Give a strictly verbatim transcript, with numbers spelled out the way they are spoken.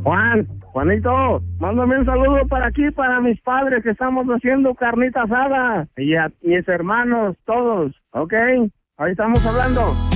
Juan, Juanito, mándame un saludo para aquí, para mis padres que estamos haciendo carnita asada. Y a mis hermanos, todos, ¿ok? Ahí estamos hablando.